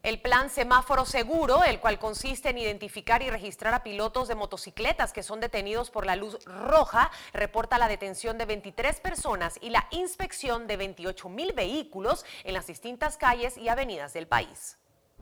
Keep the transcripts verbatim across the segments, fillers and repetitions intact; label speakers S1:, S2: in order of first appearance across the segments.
S1: El plan Semáforo Seguro, el cual consiste en identificar y registrar a pilotos de motocicletas que son detenidos por la luz roja, reporta la detención de veintitrés personas y la inspección de veintiocho mil vehículos en las distintas calles y avenidas del país.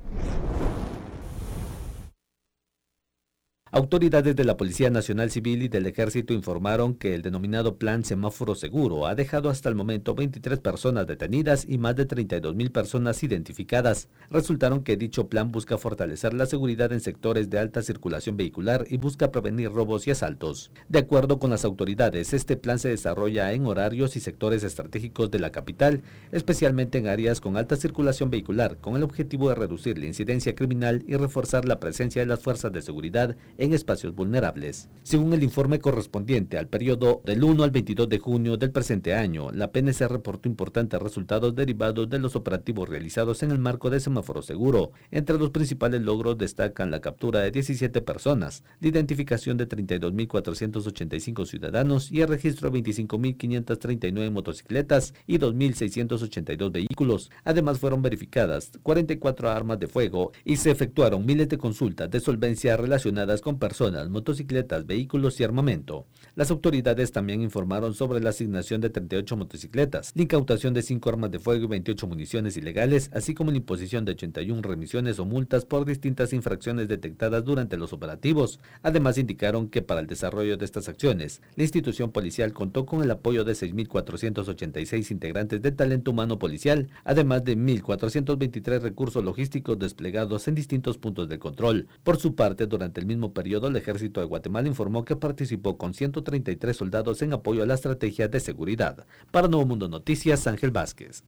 S2: Autoridades de la Policía Nacional Civil y del Ejército informaron que el denominado Plan Semáforo Seguro ha dejado hasta el momento veintitrés personas detenidas y más de treinta y dos mil personas identificadas. Resultaron que dicho plan busca fortalecer la seguridad en sectores de alta circulación vehicular y busca prevenir robos y asaltos. De acuerdo con las autoridades, este plan se desarrolla en horarios y sectores estratégicos de la capital, especialmente en áreas con alta circulación vehicular, con el objetivo de reducir la incidencia criminal y reforzar la presencia de las fuerzas de seguridad en espacios vulnerables. Según el informe correspondiente al periodo del uno al veintidós de junio del presente año, la P N C reportó importantes resultados derivados de los operativos realizados en el marco de Semáforo Seguro. Entre los principales logros destacan la captura de diecisiete personas, la identificación de treinta y dos mil cuatrocientos ochenta y cinco ciudadanos y el registro de veinticinco mil quinientas treinta y nueve motocicletas y dos mil seiscientos ochenta y dos vehículos. Además, fueron verificadas cuarenta y cuatro armas de fuego y se efectuaron miles de consultas de solvencia relacionadas con personas, motocicletas, vehículos y armamento. Las autoridades también informaron sobre la asignación de treinta y ocho motocicletas, la incautación de cinco armas de fuego y veintiocho municiones ilegales, así como la imposición de ochenta y una remisiones o multas por distintas infracciones detectadas durante los operativos. Además, indicaron que para el desarrollo de estas acciones, la institución policial contó con el apoyo de seis mil cuatrocientos ochenta y seis integrantes de talento humano policial, además de mil cuatrocientos veintitrés recursos logísticos desplegados en distintos puntos de control. Por su parte, durante el mismo periodo, el Ejército de Guatemala informó que participó con ciento treinta y tres soldados en apoyo a la estrategia de seguridad. Para Nuevo Mundo Noticias, Ángel Vázquez.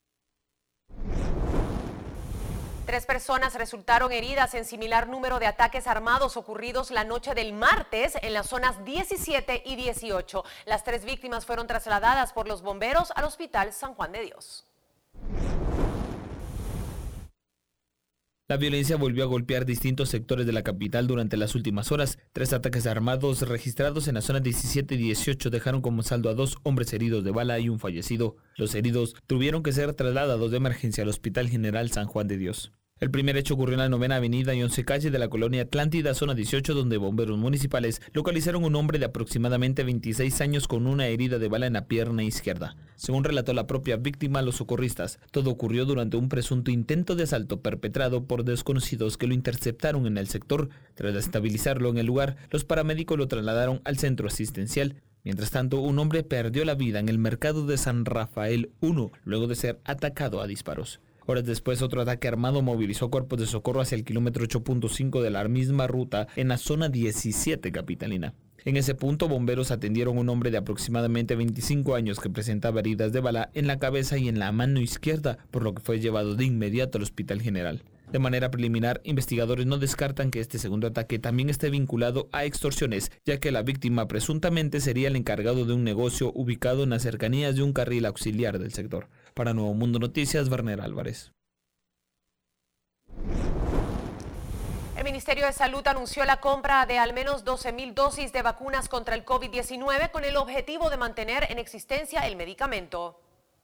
S1: Tres personas resultaron heridas en similar número de ataques armados ocurridos la noche del martes en las zonas diecisiete y dieciocho. Las tres víctimas fueron trasladadas por los bomberos al Hospital San Juan de Dios.
S3: La violencia volvió a golpear distintos sectores de la capital durante las últimas horas. Tres ataques armados registrados en las zonas diecisiete y dieciocho dejaron como saldo a dos hombres heridos de bala y un fallecido. Los heridos tuvieron que ser trasladados de emergencia al Hospital General San Juan de Dios. El primer hecho ocurrió en la novena avenida y once calle de la colonia Atlántida, zona dieciocho, donde bomberos municipales localizaron un hombre de aproximadamente veintiséis años con una herida de bala en la pierna izquierda. Según relató la propia víctima a los socorristas, todo ocurrió durante un presunto intento de asalto perpetrado por desconocidos que lo interceptaron en el sector. Tras estabilizarlo en el lugar, los paramédicos lo trasladaron al centro asistencial. Mientras tanto, un hombre perdió la vida en el mercado de San Rafael uno, luego de ser atacado a disparos. Horas después, otro ataque armado movilizó cuerpos de socorro hacia el kilómetro ocho punto cinco de la misma ruta en la zona diecisiete capitalina. En ese punto, bomberos atendieron a un hombre de aproximadamente veinticinco años que presentaba heridas de bala en la cabeza y en la mano izquierda, por lo que fue llevado de inmediato al Hospital General. De manera preliminar, investigadores no descartan que este segundo ataque también esté vinculado a extorsiones, ya que la víctima presuntamente sería el encargado de un negocio ubicado en las cercanías de un carril auxiliar del sector. Para Nuevo Mundo Noticias, Werner Álvarez.
S1: El Ministerio de Salud anunció la compra de al menos doce mil dosis de vacunas contra el COVID diecinueve con el objetivo de mantener en existencia el medicamento.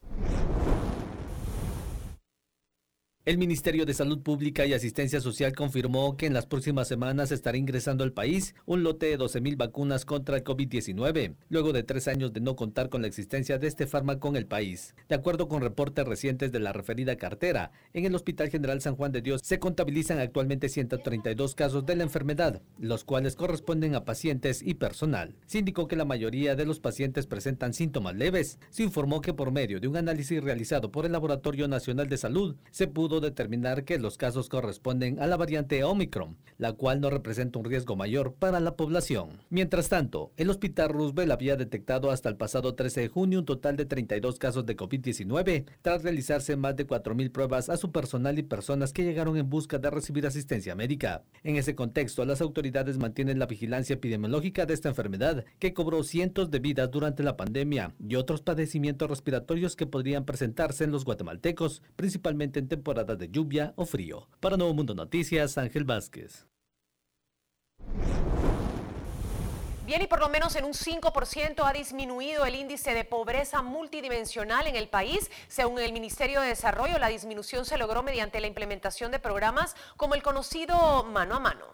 S2: El Ministerio de Salud Pública y Asistencia Social confirmó que en las próximas semanas estará ingresando al país un lote de doce mil vacunas contra el COVID diecinueve, luego de tres años de no contar con la existencia de este fármaco en el país. De acuerdo con reportes recientes de la referida cartera, en el Hospital General San Juan de Dios se contabilizan actualmente ciento treinta y dos casos de la enfermedad, los cuales corresponden a pacientes y personal. Se indicó que la mayoría de los pacientes presentan síntomas leves. Se informó que por medio de un análisis realizado por el Laboratorio Nacional de Salud, se pudo determinar que los casos corresponden a la variante Omicron, la cual no representa un riesgo mayor para la población. Mientras tanto, el Hospital Roosevelt había detectado hasta el pasado trece de junio un total de treinta y dos casos de COVID diecinueve, tras realizarse más de cuatro mil pruebas a su personal y personas que llegaron en busca de recibir asistencia médica. En ese contexto, las autoridades mantienen la vigilancia epidemiológica de esta enfermedad, que cobró cientos de vidas durante la pandemia y otros padecimientos respiratorios que podrían presentarse en los guatemaltecos, principalmente en temporada de lluvia o frío. Para Nuevo Mundo Noticias, Ángel Vázquez.
S1: Bien, y por lo menos en un cinco por ciento ha disminuido el índice de pobreza multidimensional en el país. Según el Ministerio de Desarrollo, la disminución se logró mediante la implementación de programas como el conocido Mano a Mano.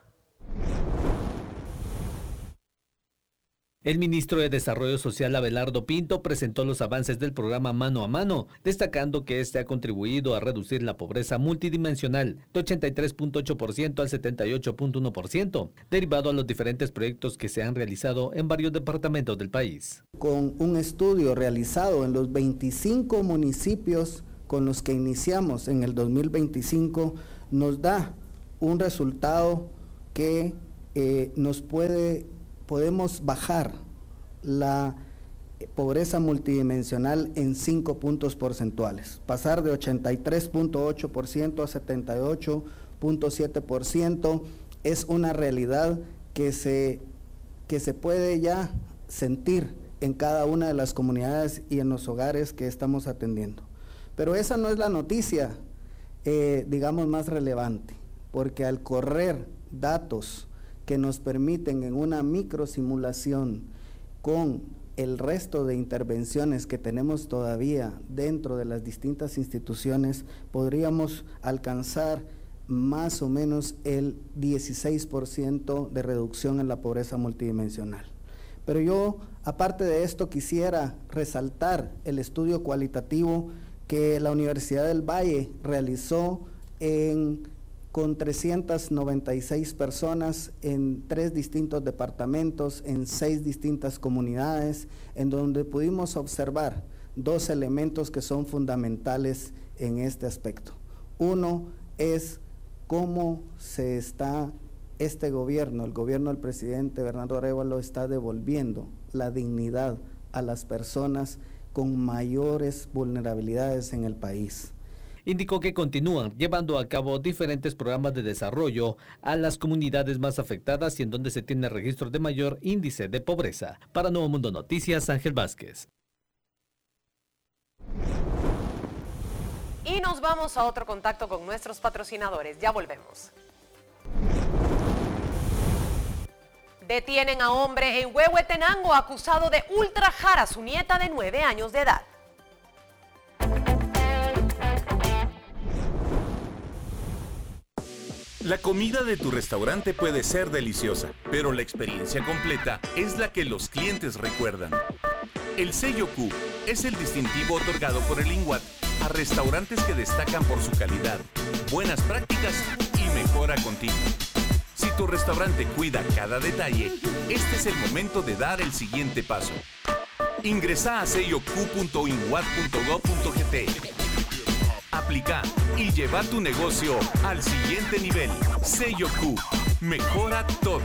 S2: El ministro de Desarrollo Social, Abelardo Pinto, presentó los avances del programa Mano a Mano, destacando que este ha contribuido a reducir la pobreza multidimensional de ochenta y tres punto ocho por ciento al setenta y ocho punto uno por ciento, derivado a los diferentes proyectos que se han realizado en varios departamentos del país.
S4: Con un estudio realizado en los veinticinco municipios con los que iniciamos en el dos mil veinticinco, nos da un resultado que eh, nos puede... podemos bajar la pobreza multidimensional en cinco puntos porcentuales, pasar de ochenta y tres punto ocho por ciento a setenta y ocho punto siete por ciento. Es una realidad que se, que se puede ya sentir en cada una de las comunidades y en los hogares que estamos atendiendo. Pero esa no es la noticia, eh, digamos, más relevante, porque al correr datos que nos permiten en una microsimulación con el resto de intervenciones que tenemos todavía dentro de las distintas instituciones, podríamos alcanzar más o menos el dieciséis por ciento de reducción en la pobreza multidimensional. Pero yo, aparte de esto, quisiera resaltar el estudio cualitativo que la Universidad del Valle realizó en con trescientas noventa y seis personas en tres distintos departamentos, en seis distintas comunidades, en donde pudimos observar dos elementos que son fundamentales en este aspecto. Uno es cómo se está, este gobierno, el gobierno del presidente Bernardo Arévalo, está devolviendo la dignidad a las personas con mayores vulnerabilidades en el país.
S2: Indicó que continúan llevando a cabo diferentes programas de desarrollo a las comunidades más afectadas y en donde se tiene registro de mayor índice de pobreza. Para Nuevo Mundo Noticias, Ángel Vázquez.
S1: Y nos vamos a otro contacto con nuestros patrocinadores. Ya volvemos. Detienen a hombre en Huehuetenango acusado de ultrajar a su nieta de nueve años de edad.
S5: La comida de tu restaurante puede ser deliciosa, pero la experiencia completa es la que los clientes recuerdan. El sello Q es el distintivo otorgado por el INWAT a restaurantes que destacan por su calidad, buenas prácticas y mejora continua. Si tu restaurante cuida cada detalle, este es el momento de dar el siguiente paso. Ingresa a sello q punto inwat punto gov punto gt. Aplica y lleva tu negocio al siguiente nivel. Sello Q. Mejora todo.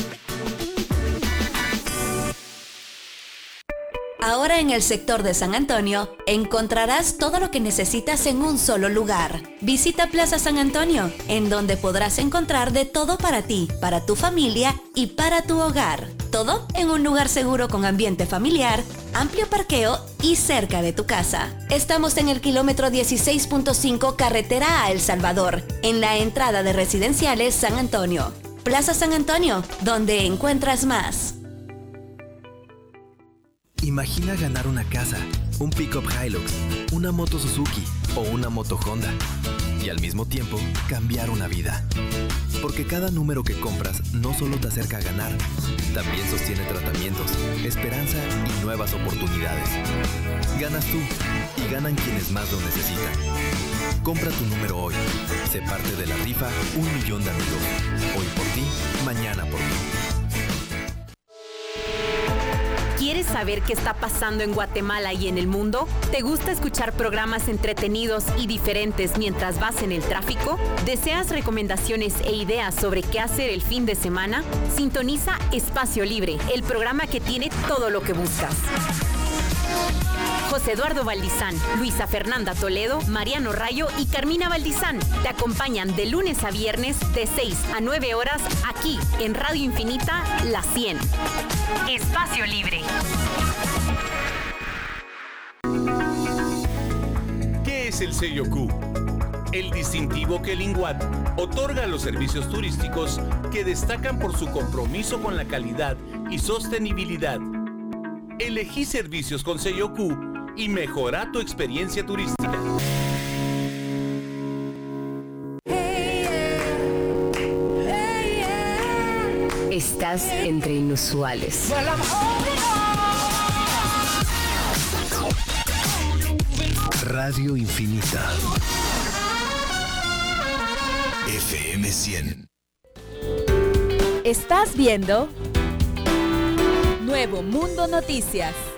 S6: Ahora en el sector de San Antonio encontrarás todo lo que necesitas en un solo lugar. Visita Plaza San Antonio, en donde podrás encontrar de todo para ti, para tu familia y para tu hogar. Todo en un lugar seguro con ambiente familiar, amplio parqueo y cerca de tu casa. Estamos en el kilómetro dieciséis punto cinco carretera a El Salvador, en la entrada de Residenciales San Antonio. Plaza San Antonio, donde encuentras más.
S7: Imagina ganar una casa, un pick-up Hilux, una moto Suzuki o una moto Honda y al mismo tiempo cambiar una vida. Porque cada número que compras no solo te acerca a ganar, también sostiene tratamientos, esperanza y nuevas oportunidades. Ganas tú y ganan quienes más lo necesitan. Compra tu número hoy. Sé parte de la rifa Un Millón de Amigos. Hoy por ti, mañana por ti.
S8: ¿Quieres saber qué está pasando en Guatemala y en el mundo? ¿Te gusta escuchar programas entretenidos y diferentes mientras vas en el tráfico? ¿Deseas recomendaciones e ideas sobre qué hacer el fin de semana? Sintoniza Espacio Libre, el programa que tiene todo lo que buscas. José Eduardo Valdizán, Luisa Fernanda Toledo, Mariano Rayo y Carmina Valdizán te acompañan de lunes a viernes de seis a nueve horas aquí en Radio Infinita La cien. Espacio Libre.
S5: ¿Qué es el sello Q? El distintivo que el INGUAT otorga a los servicios turísticos que destacan por su compromiso con la calidad y sostenibilidad. Elegí servicios con sello Q y mejora tu experiencia turística.
S8: Estás entre inusuales.
S7: Radio Infinita. F M cien.
S9: Estás viendo Nuevo Mundo Noticias.